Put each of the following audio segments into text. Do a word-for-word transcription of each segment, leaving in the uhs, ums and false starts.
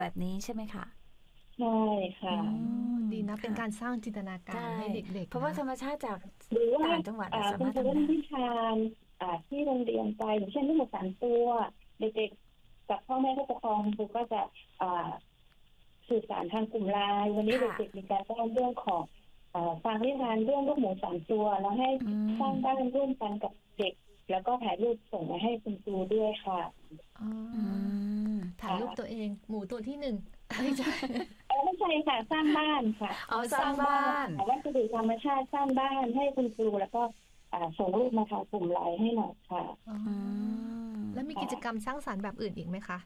แบบนี้ใช่ไหมคะใช่ค่ะดีนะเป็นการสร้างจินตนาการให้เด็กๆเพราะว่าธรรมชาติจากหรือว่าต่างจังหวัดสามารถคุณครูทำได้ที่ทานที่โรงเรียนไปอย่างเช่นลูกหมูสามตัวเด็กๆกับพ่อแม่ผู้ปกครองครูก็จะสื่อสารทางกลุ่มไลน์วันนี้เด็กๆมีการสร้างเรื่องของฟังนิทานเรื่องลูกหมูสามตัวแล้วให้สร้างบ้านร่วมกันกับเด็กแล้วก็ถ่ายรูปส่งมาให้คุณครูด้วยค่ะถ่ายรูปตัวเองหมูตัวที่หนึ่งไม่ใช่ไม่ใช่ค่ะสร้างบ้านค่ะเอาสร้างบ้านวัสดุธรรมชาติสร้างบ้านให้คุณครูแล้วก็ส่งรูปมาทางกลุ่มไลน์ให้หน่อยค่ะแล้วมีกิจกรรมสร้างสรรค์แบบอื่นอีกไหมคะ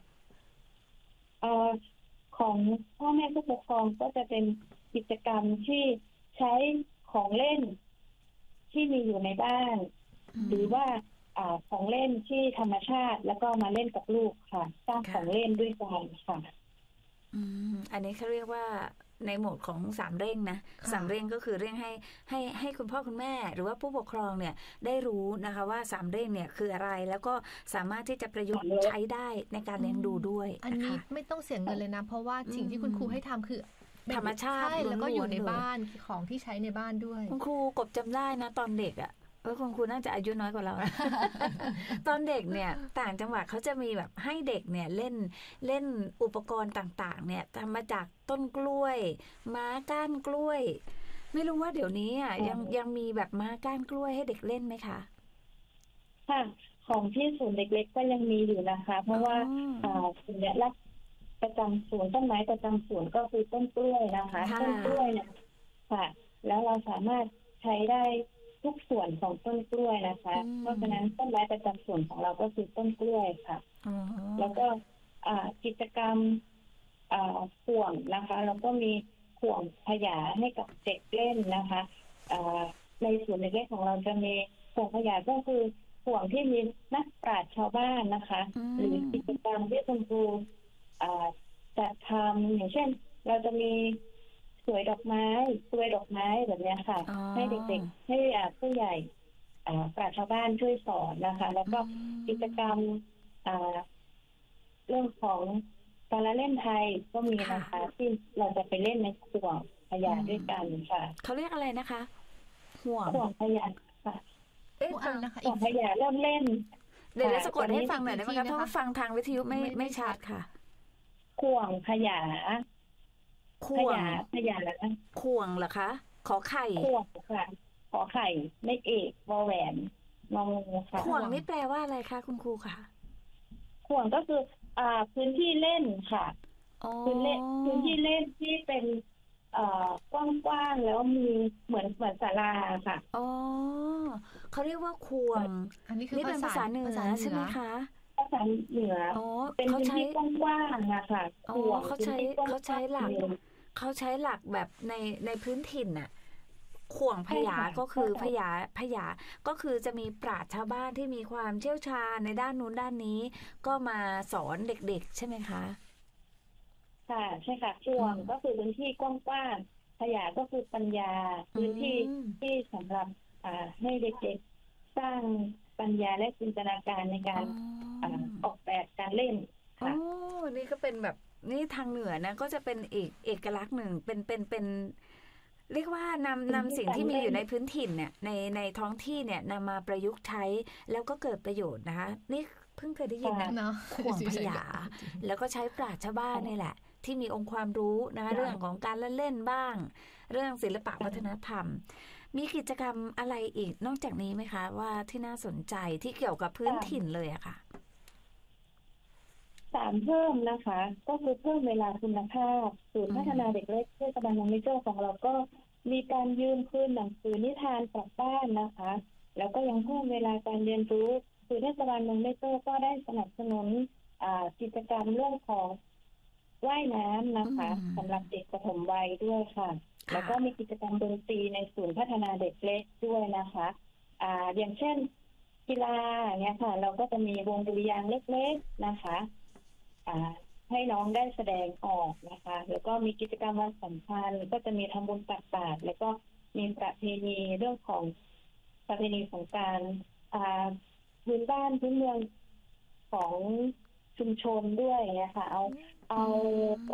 ของพ่อแม่ผู้ปกครองก็จะเป็นกิจกรรมที่ใช้ของเล่นที่มีอยู่ในบ้านหรือว่าของเล่นที่ธรรมชาติแล้วก็มาเล่นกับลูกค่ะสร้างของเล่นด้วยกันค่ะอืมอันนี้เขาเรียกว่าในโหมดของสามเร่งนะสามเร่งก็คือเร่งให้ให้ให้คุณพ่อคุณแม่หรือว่าผู้ปกครองเนี่ยได้รู้นะคะว่าสามเร่งเนี่ยคืออะไรแล้วก็สามารถที่จะประยุกต์ใช้ได้ในการเลี้ยงดูด้วยอันนี้ไม่ต้องเสียเงินเลยนะเพราะว่าสิ่งที่คุณครูให้ทำคือธรรมชาติแล้วก็อยู่ในบ้านของที่ใช้ในบ้านด้วยคุณครูกบจำได้นะตอนเด็กอ่ะเออคุณครูน่าจะอายุน้อยกว่าเรา ตอนเด็กเนี่ยต่างจังหวัดเขาจะมีแบบให้เด็กเนี่ยเล่นเล่นอุปกรณ์ต่างๆเนี่ยทำมาจากต้นกล้วยม้าก้านกล้วยไม่รู้ว่าเดี๋ยวนี้อ่ะยังยังมีแบบม้าก้านกล้วยให้เด็กเล่นไหมคะค่ะของที่ศูนย์เด็กๆก็ยังมีอยู่นะคะเพราะว่าศูนย์เนี่ยรักประจำศูนย์ต้นไม้ประจำศูนย์ก็คือต้นกล้วยนะคะต้นกล้วยเนี่ยค่ะแล้วเราสามารถใช้ได้ทุกส่วนของต้นกล้วยนะคะเพราะฉะนั้นต้นไม้ประจำส่วนของเราก็คือต้นกล้วยค่ะแล้วก็กิจกรรมข่วงนะคะแล้วก็มีข่วงพยาให้กับเด็กเล่นนะคะในส่วนเล็กๆของเราจะมีข่วงพยาก็คือข่วงที่มีนักปราชญ์ชาวบ้านนะคะหรือกิจกรรมที่คุณครูจะทำอย่างเช่นเราจะมีสวยดอกไม้สวยดอกไม้แบบนี้ค่ะให้เด็กๆให้ผู้ใหญ่ปราชญ์ชาวบ้านช่วยสอนนะคะแล้วก็กิจกรรมเรื่องของการละเล่นไทยก็มีนะคะที่เราจะไปเล่นในข่วงพยาด้วยกันค่ะเขาเรียกอะไรนะคะข่วงข่วงพยาค่ะเอ๊ะฟังนะคะข่วงพยาเริ่มเล่นเดี๋ยวสะกดให้ฟังหน่อยได้ไหมคะเพราะว่าฟังทางวิทยุไม่ไม่ชัดค่ะข่วงพยาข่วงพยาแล้วข่วงเหรอคะขอไข่ข่วงค่ะขอไข่ไม่เอกวอแหวนงองูค่ะข่วงนี่แปลว่าอะไรคะคุณครูค่ะข่วงก็คืออ่าพื้นที่เล่นค่ะพื้นเล่นพื้นที่เล่นที่เป็นเอ่อกว้างๆแล้วมีเหมือนเหมือนศาลาค่ะอ๋อเขาเรียกว่าข่วงอันนี้คือภาษาเหนือใช่ไหมคะภาษาเหนือเป็นพื้นที่กว้างๆนะคะข่วงเขาใช้เขาใช้หลักเขาใช้หลักแบบในในพื้นถิ่นน่ะข่วงพยาก็คือพยาพยาก็คือจะมีปราชญ์ชาวบ้านที่มีความเชี่ยวชาญในด้านนู้นด้านนี้ก็มาสอนเด็กๆใช่ไหมคะค่ะใช่ค่ะข่วงก็คือพื้นที่กว้างๆพยาก็คือปัญญาพื้นที่ที่สำหรับให้เด็กๆสร้างปัญญาและจินตนาการในการออกแบบการเล่นค่ะโอ้นี่ก็เป็นแบบนี่ทางเหนือนะก็จะเป็นอีกเอกลักษณ์หนึ่งเป็นเป็นเป็นเรียกว่านำนำสิ่งที่มีอยู่ในพื้นถิ่นเนี่ยในในท้องที่เนี่ยนำมาประยุกต์ใช้แล้วก็เกิดประโยชน์นะคะนี่เพิ่งเคยได้ยินนะข่วงพยาแล้วก็ใช้ปราชญ์ชาวบ้านนี่แหละที่มีองค์ความรู้นะคะเรื่องของการเล่นบ้างเรื่องศิลปะวัฒนธรรมมีกิจกรรมอะไรอีกนอกจากนี้ไหมคะว่าที่น่าสนใจที่เกี่ยวกับพื้นถิ่นเลยอะค่ะสามเพิ่มนะคะก็คือเพิ่มเวลาคุณภาพศูนย์พัฒนาเด็กเล็กเทศบาลเมืองแม่โจ้ของเราก็มีการยืมคืนหนังสือนิทานกลับบ้านนะคะแล้วก็ยังเพิ่มเวลาการเรียนรู้ศูนย์เทศบาลเมืองแม่โจ้ก็ได้สนับสนุนกิจกรรมเรื่องของว่ายน้ำนะคะสำหรับเด็กประถมวัยด้วยค่ะแล้วก็มีกิจกรรมดนตรีในศูนย์พัฒนาเด็กเล็กด้วยนะคะอ่าอย่างเช่นกีฬาเนี่ยค่ะเราก็จะมีวงดุริยางค์เล็กๆนะคะให้น้องได้แสดงออกนะคะแล้วก็มีกิจกรรมวันสำคัญก็จะมีทำบุญตักบาตรแล้วก็มีประเพณีเรื่องของประเพณีของการพื้นบ้านพื้นเมืองของชุมชนด้วยนะคะเอาเอา